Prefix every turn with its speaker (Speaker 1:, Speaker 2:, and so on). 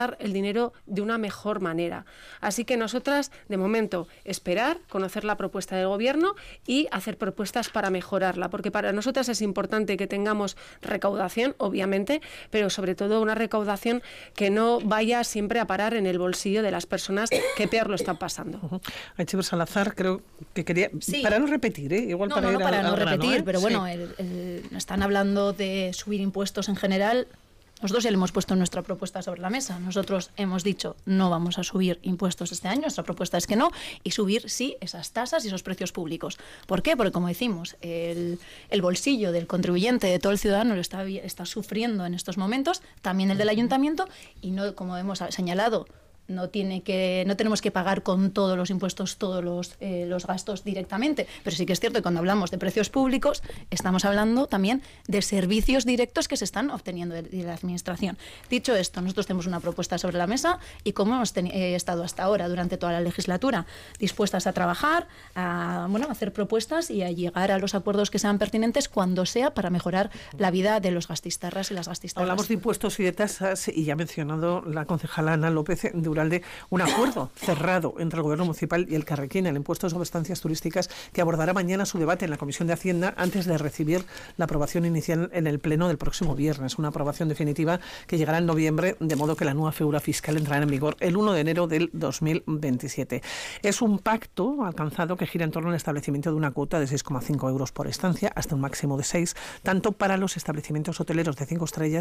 Speaker 1: el dinero de una mejor manera. Así que nosotras, de momento, esperar, conocer la propuesta del Gobierno y hacer propuestas para mejorarla, porque para nosotras es importante que tengamos recaudación, obviamente, pero sobre todo una recaudación que no vaya siempre a parar en el bolsillo de las personas que peor lo están pasando.
Speaker 2: Aichiber Salazar, creo que quería,
Speaker 3: sí,
Speaker 2: para no repetir, igual
Speaker 3: no,
Speaker 2: para
Speaker 3: no,
Speaker 2: ir
Speaker 3: para
Speaker 2: al
Speaker 3: no
Speaker 2: grano,
Speaker 3: repetir, pero bueno,
Speaker 2: sí.
Speaker 3: Están hablando de subir impuestos en general. Nosotros ya le hemos puesto nuestra propuesta sobre la mesa. Nosotros hemos dicho no vamos a subir impuestos este año, nuestra propuesta es que no, y subir sí esas tasas y esos precios públicos. ¿Por qué? Porque como decimos, el bolsillo del contribuyente, de todo el ciudadano, lo está sufriendo en estos momentos, también el del ayuntamiento, y no, como hemos señalado, no tenemos que pagar con todos los impuestos todos los gastos directamente, pero sí que es cierto que cuando hablamos de precios públicos estamos hablando también de servicios directos que se están obteniendo de la administración. Dicho esto, nosotros tenemos una propuesta sobre la mesa y como hemos estado hasta ahora durante toda la legislatura dispuestas a trabajar, a hacer propuestas y a llegar a los acuerdos que sean pertinentes cuando sea para mejorar la vida de los gastistarras y las gastistarras.
Speaker 2: Hablamos de impuestos y de tasas y ya ha mencionado la concejala Ana López de Uralde un acuerdo cerrado entre el Gobierno municipal y el Carrequín, el impuesto sobre estancias turísticas, que abordará mañana su debate en la Comisión de Hacienda antes de recibir la aprobación inicial en el Pleno del próximo viernes. Una aprobación definitiva que llegará en noviembre, de modo que la nueva figura fiscal entrará en vigor el 1 de enero del 2027. Es un pacto alcanzado que gira en torno al establecimiento de una cuota de 6,5 euros por estancia hasta un máximo de 6, tanto para los establecimientos hoteleros de 5 estrellas